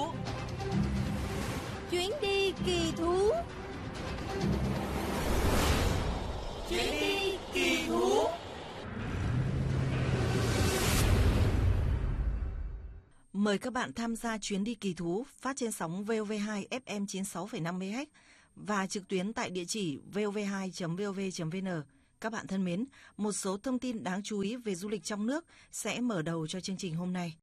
Chuyến đi kỳ thú. Chuyến đi kỳ thú. Mời các bạn tham gia chuyến đi kỳ thú phát trên sóng VOV2 FM 96,5 MHz và trực tuyến tại địa chỉ vov2.vov.vn. Các bạn thân mến, một số thông tin đáng chú ý về du lịch trong nước sẽ mở đầu cho chương trình hôm nay.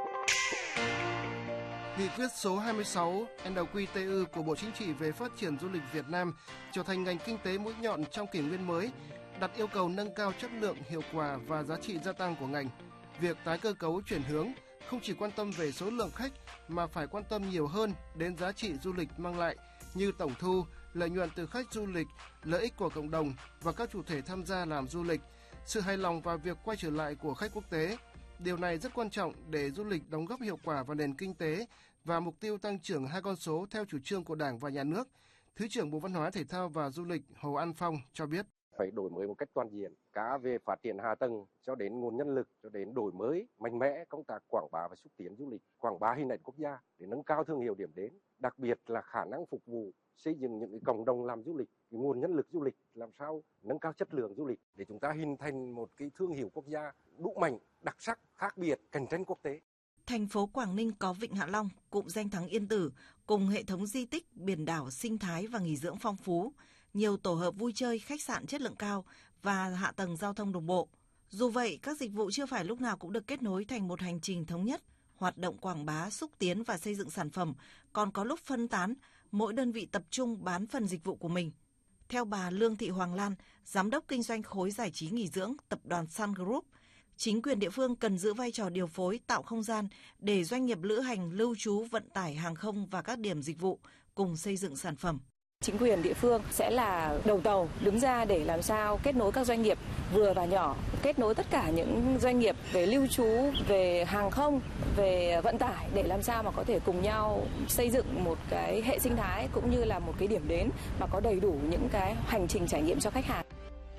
Nghị quyết số 26 NQTU của Bộ Chính trị về phát triển du lịch Việt Nam trở thành ngành kinh tế mũi nhọn trong kỷ nguyên mới, đặt yêu cầu nâng cao chất lượng, hiệu quả và giá trị gia tăng của ngành. Việc tái cơ cấu chuyển hướng không chỉ quan tâm về số lượng khách mà phải quan tâm nhiều hơn đến giá trị du lịch mang lại như tổng thu, lợi nhuận từ khách du lịch, lợi ích của cộng đồng và các chủ thể tham gia làm du lịch, sự hài lòng và việc quay trở lại của khách quốc tế. Điều này rất quan trọng để du lịch đóng góp hiệu quả vào nền kinh tế và mục tiêu tăng trưởng 2 con số theo chủ trương của Đảng và Nhà nước. Thứ trưởng Bộ Văn hóa, Thể thao và Du lịch Hồ An Phong cho biết. Phải đổi mới một cách toàn diện, cả về phát triển hạ tầng cho đến nguồn nhân lực, cho đến đổi mới mạnh mẽ công tác quảng bá và xúc tiến du lịch, quảng bá hình ảnh quốc gia để nâng cao thương hiệu điểm đến, đặc biệt là khả năng phục vụ xây dựng những cái cộng đồng làm du lịch, cái nguồn nhân lực du lịch làm sao nâng cao chất lượng du lịch để chúng ta hình thành một cái thương hiệu quốc gia đủ mạnh, đặc sắc, khác biệt, cạnh tranh quốc tế. Thành phố Quảng Ninh có Vịnh Hạ Long, cụm danh thắng Yên Tử, cùng hệ thống di tích, biển đảo, sinh thái và nghỉ dưỡng phong phú, nhiều tổ hợp vui chơi, khách sạn chất lượng cao và hạ tầng giao thông đồng bộ. Dù vậy, các dịch vụ chưa phải lúc nào cũng được kết nối thành một hành trình thống nhất. Hoạt động quảng bá, xúc tiến và xây dựng sản phẩm còn có lúc phân tán, mỗi đơn vị tập trung bán phần dịch vụ của mình. Theo bà Lương Thị Hoàng Lan, Giám đốc kinh doanh khối giải trí nghỉ dưỡng tập đoàn Sun Group, chính quyền địa phương cần giữ vai trò điều phối, tạo không gian để doanh nghiệp lữ hành, lưu trú, vận tải, hàng không và các điểm dịch vụ cùng xây dựng sản phẩm. Chính quyền địa phương sẽ là đầu tàu đứng ra để làm sao kết nối các doanh nghiệp vừa và nhỏ, kết nối tất cả những doanh nghiệp về lưu trú, về hàng không, về vận tải để làm sao mà có thể cùng nhau xây dựng một cái hệ sinh thái cũng như là một cái điểm đến mà có đầy đủ những cái hành trình trải nghiệm cho khách hàng.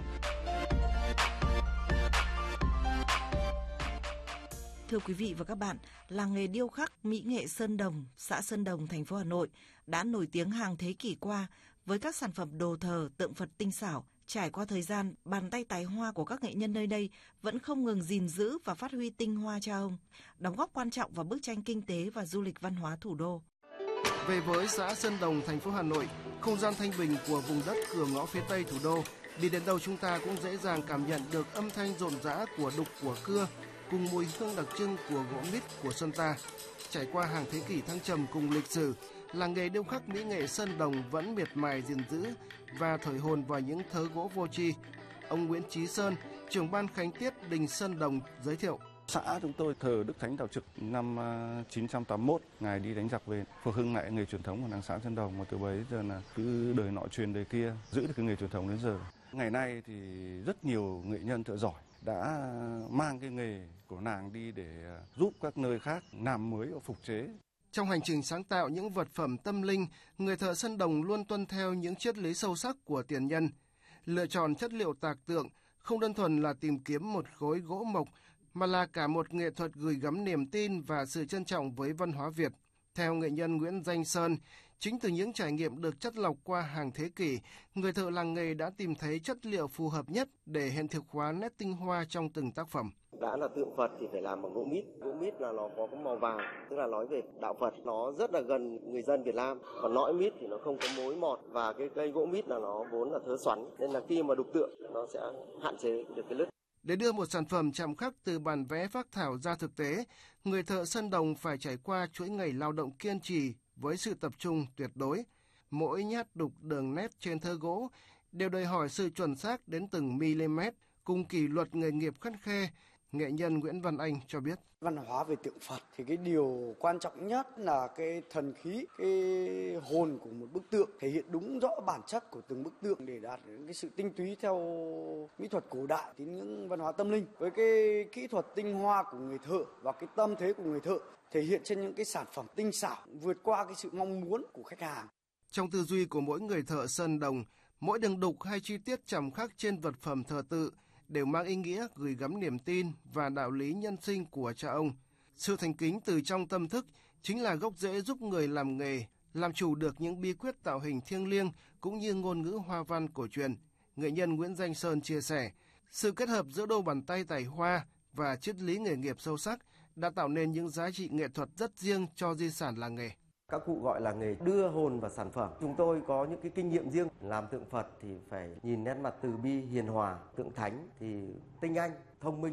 Thưa quý vị và các bạn, làng nghề điêu khắc mỹ nghệ Sơn Đồng, xã Sơn Đồng, thành phố Hà Nội đã nổi tiếng hàng thế kỷ qua với các sản phẩm đồ thờ, tượng Phật tinh xảo. Trải qua thời gian, bàn tay tài hoa của các nghệ nhân nơi đây vẫn không ngừng gìn giữ và phát huy tinh hoa cha ông, đóng góp quan trọng vào bức tranh kinh tế và du lịch văn hóa thủ đô. Về với xã Sơn Đồng, thành phố Hà Nội, không gian thanh bình của vùng đất cửa ngõ phía Tây thủ đô, đi đến đâu chúng ta cũng dễ dàng cảm nhận được âm thanh rộn rã của đục của cưa, cùng mùi hương đặc trưng của gỗ mít của Sơn ta. Trải qua hàng thế kỷ thăng trầm cùng lịch sử, làng nghề điêu khắc mỹ nghệ Sơn Đồng vẫn miệt mài gìn giữ và thổi hồn vào những thớ gỗ vô tri. Ông Nguyễn Chí Sơn, trưởng ban khánh tiết đình Sơn Đồng giới thiệu. Xã chúng tôi thờ Đức Thánh Tào Trực năm 981, ngài đi đánh giặc về, phục hưng lại nghề truyền thống của làng xã Sơn Đồng, mà từ bấy giờ là cứ đời nọ truyền đời kia, giữ được cái nghề truyền thống đến giờ. Ngày nay thì rất nhiều nghệ nhân thợ giỏi đã mang cái nghề của nàng đi để giúp các nơi khác làm mới và phục chế. Trong hành trình sáng tạo những vật phẩm tâm linh, người thợ Sơn Đồng luôn tuân theo những triết lý sâu sắc của tiền nhân. Lựa chọn chất liệu tạc tượng không đơn thuần là tìm kiếm một khối gỗ mộc, mà là cả một nghệ thuật gửi gắm niềm tin và sự trân trọng với văn hóa Việt. Theo nghệ nhân Nguyễn Danh Sơn, chính từ những trải nghiệm được chắt lọc qua hàng thế kỷ, người thợ làng nghề đã tìm thấy chất liệu phù hợp nhất để hiện thực hóa nét tinh hoa trong từng tác phẩm. Đã là tượng Phật thì phải làm bằng gỗ mít. Gỗ mít là nó có màu vàng, tức là nói về đạo Phật, nó rất là gần người dân Việt Nam. Còn nõi mít thì nó không có mối mọt, và cái cây gỗ mít là nó vốn là thớ xoắn, nên là khi mà đục tượng nó sẽ hạn chế được cái lứt. Để đưa một sản phẩm chạm khắc từ bản vẽ phác thảo ra thực tế, người thợ Sơn Đồng phải trải qua chuỗi ngày lao động kiên trì với sự tập trung tuyệt đối. Mỗi nhát đục đường nét trên thớ gỗ đều đòi hỏi sự chuẩn xác đến từng mm, cùng kỷ luật nghề nghiệp khắt khe. Nghệ nhân Nguyễn Văn Anh cho biết. Văn hóa về tượng Phật thì cái điều quan trọng nhất là cái thần khí, cái hồn của một bức tượng, thể hiện đúng rõ bản chất của từng bức tượng để đạt đến cái sự tinh túy theo mỹ thuật cổ đại, tín ngưỡng văn hóa tâm linh, với cái kỹ thuật tinh hoa của người thợ và cái tâm thế của người thợ thể hiện trên những cái sản phẩm tinh xảo, vượt qua cái sự mong muốn của khách hàng. Trong tư duy của mỗi người thợ Sơn Đồng, mỗi đường đục hay chi tiết chạm khắc trên vật phẩm thờ tự đều mang ý nghĩa gửi gắm niềm tin và đạo lý nhân sinh của cha ông. Sự thành kính từ trong tâm thức chính là gốc rễ giúp người làm nghề làm chủ được những bí quyết tạo hình thiêng liêng cũng như ngôn ngữ hoa văn cổ truyền. Nghệ nhân Nguyễn Danh Sơn chia sẻ, sự kết hợp giữa đôi bàn tay tài hoa và triết lý nghề nghiệp sâu sắc đã tạo nên những giá trị nghệ thuật rất riêng cho di sản làng nghề. Các cụ gọi là nghề đưa hồn vào sản phẩm. Chúng tôi có những cái kinh nghiệm riêng. Làm tượng Phật thì phải nhìn nét mặt từ bi hiền hòa, tượng Thánh thì tinh anh, thông minh.